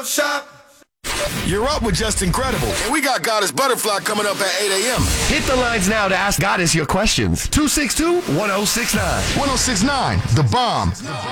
You're up with Just Incredible. And we got Goddess Butterfly coming up at 8 a.m. Hit the lines now to ask Goddess your questions. 262-1069. 1069, The Bomb.